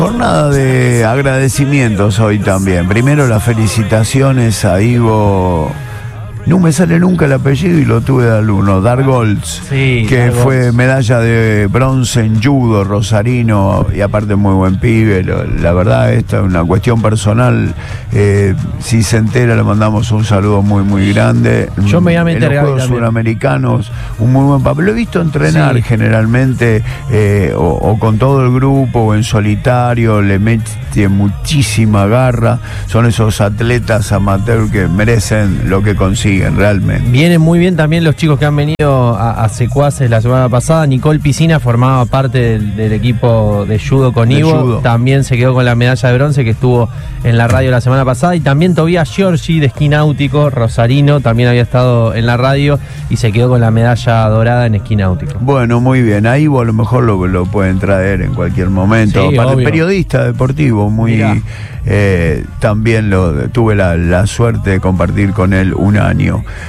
Jornada de agradecimientos hoy también. Primero las felicitaciones a Ivo. No me sale nunca el apellido y lo tuve de alumno, Dargolds, sí, que Dargolds fue medalla de bronce en judo, rosarino, y aparte muy buen pibe. La verdad, esta es una cuestión personal. Si se entera, le mandamos un saludo muy, muy grande. Yo me voy a meter en los Juegos Suramericanos, un muy buen papel. Lo he visto entrenar generalmente, o con todo el grupo, o en solitario, le mete muchísima garra. Son esos atletas amateur que merecen lo que consiguen. Realmente. Vienen muy bien también los chicos que han venido a Secuaces la semana pasada. Nicole Piscina formaba parte del equipo de judo con Ivo. También se quedó con la medalla de bronce, que estuvo en la radio la semana pasada. Y también Tobías Giorgi, de esquí náutico, rosarino, también había estado en la radio y se quedó con la medalla dorada en esquí náutico. Bueno, muy bien. A Ivo a lo mejor lo pueden traer en cualquier momento. Sí, obvio. Periodista deportivo, muy... también tuve la suerte de compartir con él un año.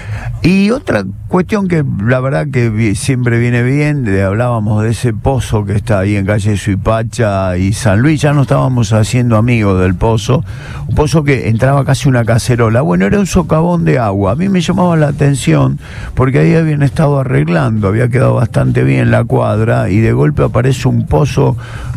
Y otra cuestión que la verdad que siempre viene bien, hablábamos de ese pozo que está ahí en calle Suipacha y San Luis. Ya nos estábamos haciendo amigos del pozo, un pozo que entraba casi una cacerola. Bueno, era un socavón de agua. A mí me llamaba la atención porque ahí habían estado arreglando, había quedado bastante bien la cuadra, y de golpe aparece un pozo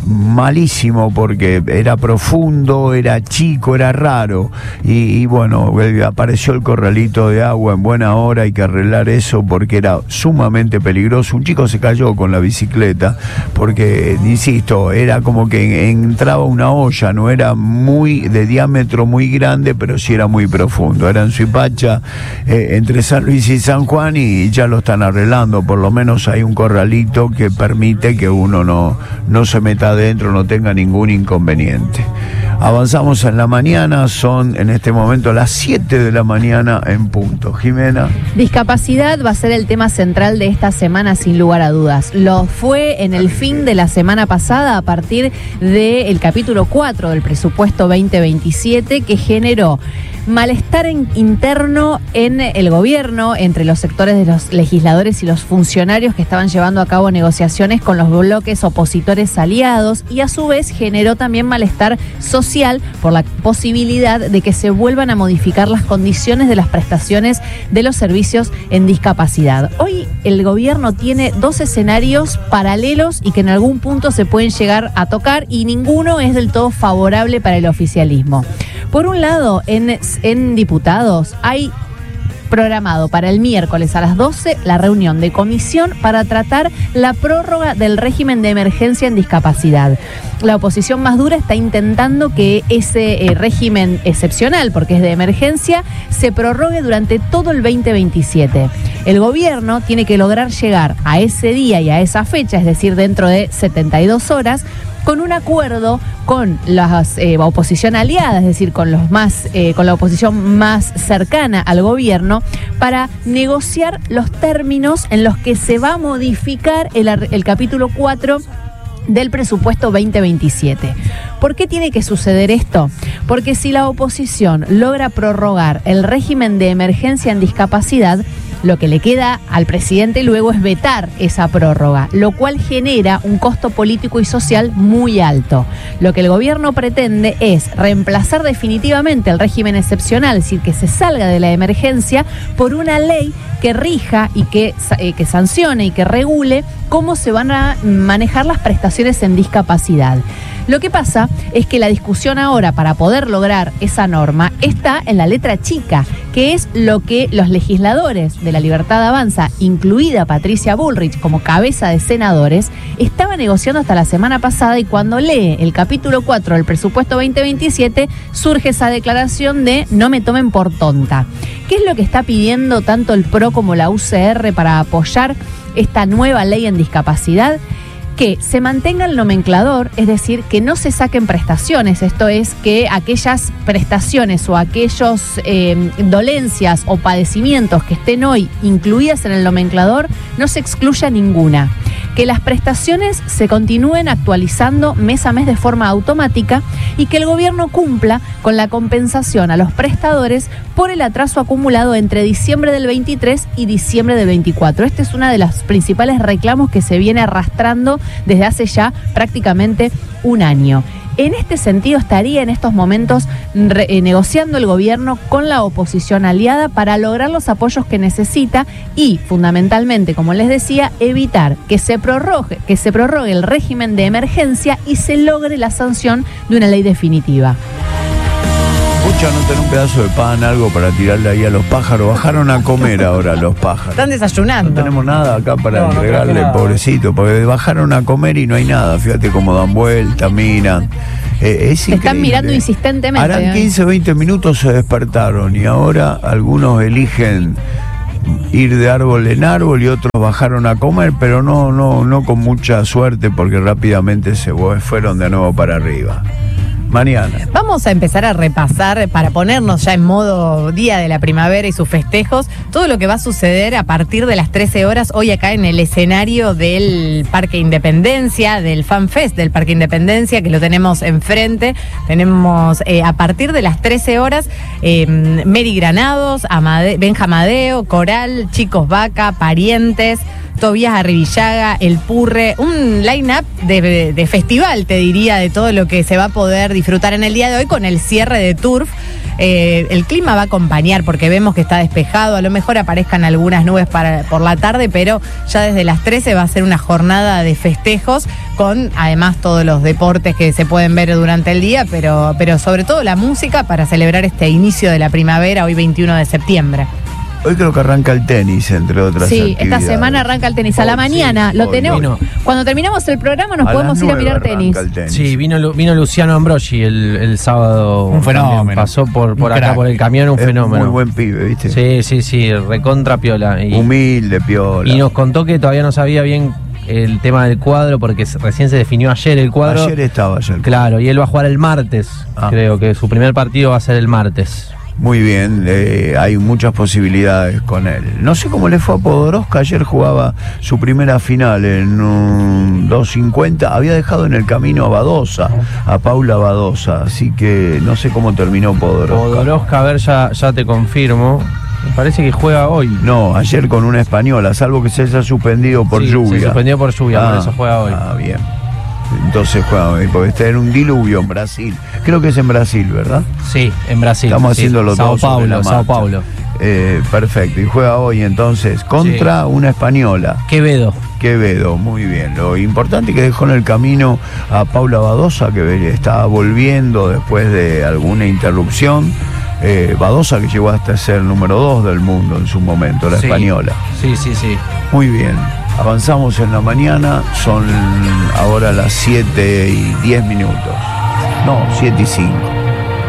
malísimo porque era profundo, era chico, era raro, y bueno, apareció el corralito de agua en buena hora. Hay que arreglar eso porque era sumamente peligroso. Un chico se cayó con la bicicleta porque, insisto, era como que entraba una olla, no era muy de diámetro muy grande, pero sí era muy profundo. Era en Suipacha, entre San Luis y San Juan, y ya lo están arreglando. Por lo menos hay un corralito que permite que uno no se meta adentro, no tenga ningún inconveniente. Avanzamos en la mañana, son en este momento las 7 de la mañana en punto. Jimena. Discapacidad va a ser el tema central de esta semana, sin lugar a dudas. Lo fue en el fin de la semana pasada, a partir del capítulo 4 del presupuesto 2027, que generó malestar interno en el gobierno, entre los sectores de los legisladores y los funcionarios que estaban llevando a cabo negociaciones con los bloques opositores aliados, y a su vez generó también malestar social por la posibilidad de que se vuelvan a modificar las condiciones de las prestaciones de los servicios en discapacidad. Hoy el gobierno tiene dos escenarios paralelos y que en algún punto se pueden llegar a tocar, y ninguno es del todo favorable para el oficialismo. Por un lado, en diputados hay programado para el miércoles a las 12 la reunión de comisión para tratar la prórroga del régimen de emergencia en discapacidad. La oposición más dura está intentando que ese régimen excepcional, porque es de emergencia, se prorrogue durante todo el 2027. El gobierno tiene que lograr llegar a ese día y a esa fecha, es decir, dentro de 72 horas, con un acuerdo con la oposición aliada, es decir, con la oposición más cercana al gobierno, para negociar los términos en los que se va a modificar el capítulo 4 del presupuesto 2027. ¿Por qué tiene que suceder esto? Porque si la oposición logra prorrogar el régimen de emergencia en discapacidad, lo que le queda al presidente luego es vetar esa prórroga, lo cual genera un costo político y social muy alto. Lo que el gobierno pretende es reemplazar definitivamente el régimen excepcional, es decir, que se salga de la emergencia, por una ley que rija y que sancione y que regule cómo se van a manejar las prestaciones en discapacidad. Lo que pasa es que la discusión ahora para poder lograr esa norma está en la letra chica, que es lo que los legisladores de La Libertad Avanza, incluida Patricia Bullrich como cabeza de senadores, estaba negociando hasta la semana pasada, y cuando lee el capítulo 4 del presupuesto 2027 surge esa declaración de no me tomen por tonta. ¿Qué es lo que está pidiendo tanto el PRO como la UCR para apoyar esta nueva ley en discapacidad? Que se mantenga el nomenclador, es decir, que no se saquen prestaciones, esto es, que aquellas prestaciones o aquellos dolencias o padecimientos que estén hoy incluidas en el nomenclador, no se excluya ninguna. Que las prestaciones se continúen actualizando mes a mes de forma automática, y que el gobierno cumpla con la compensación a los prestadores por el atraso acumulado entre diciembre del 23 y diciembre del 24. Este es uno de los principales reclamos que se viene arrastrando desde hace ya prácticamente un año. En este sentido, estaría en estos momentos negociando el gobierno con la oposición aliada para lograr los apoyos que necesita y, fundamentalmente, como les decía, evitar que se prorrogue el régimen de emergencia y se logre la sanción de una ley definitiva. Pucha, no tener un pedazo de pan, algo para tirarle ahí a los pájaros. Bajaron a comer ahora los pájaros. Están desayunando. No tenemos nada acá para entregarle, pobrecito, porque bajaron a comer y no hay nada. Fíjate cómo dan vuelta, miran. Es increíble. Están mirando insistentemente. Harán 15, 20 minutos se despertaron y ahora algunos eligen ir de árbol en árbol y otros bajaron a comer, pero no con mucha suerte porque rápidamente se fueron de nuevo para arriba. Mañana. Vamos a empezar a repasar, para ponernos ya en modo día de la primavera y sus festejos, todo lo que va a suceder a partir de las 13 horas hoy acá en el escenario del Parque Independencia, del FanFest del Parque Independencia, que lo tenemos enfrente. Tenemos a partir de las 13 horas Mary Granados, Benja Amadeo, Coral, Chicos Vaca, Parientes, Tobías Arribillaga, El Purre, un line-up de festival, te diría, de todo lo que se va a poder disfrutar en el día de hoy con el cierre de Turf. El clima va a acompañar porque vemos que está despejado, a lo mejor aparezcan algunas nubes por la tarde, pero ya desde las 13 va a ser una jornada de festejos con además todos los deportes que se pueden ver durante el día, pero sobre todo la música para celebrar este inicio de la primavera, hoy 21 de septiembre. Hoy creo que arranca el tenis, entre otras actividades. Esta semana arranca el tenis. A la mañana lo tenemos. Cuando terminamos el programa nos podemos ir a mirar tenis. Sí, vino Luciano Ambrogi el sábado. Un fenómeno. Pasó por acá, por el camión, un fenómeno. Muy buen pibe, ¿viste? Sí, recontra piola. Humilde, piola. Y nos contó que todavía no sabía bien el tema del cuadro porque recién se definió ayer el cuadro. Ayer estaba ya el cuadro. Claro, y él va a jugar el martes. Creo que su primer partido va a ser el martes. Muy bien, hay muchas posibilidades con él. No sé cómo le fue a Podoroska, ayer jugaba su primera final en un 2.50, había dejado en el camino a Badosa, a Paula Badosa, así que no sé cómo terminó Podoroska. Podoroska, a ver, ya te confirmo. Me parece que juega hoy. No, ayer con una española, salvo que se haya suspendido por lluvia. Se suspendió por lluvia, por eso juega hoy. Bien. Entonces juega hoy, porque está en un diluvio en Brasil. Creo que es en Brasil, ¿verdad? Sí, en Brasil. Estamos haciendo los dos. Sao Paulo. Perfecto. Y juega hoy entonces contra una española. Quevedo, muy bien. Lo importante es que dejó en el camino a Paula Badosa, que estaba volviendo después de alguna interrupción. Badosa, que llegó hasta ser número 2 del mundo en su momento, la española. Sí. Muy bien. Avanzamos en la mañana, son ahora las 7:10. No, 7:05.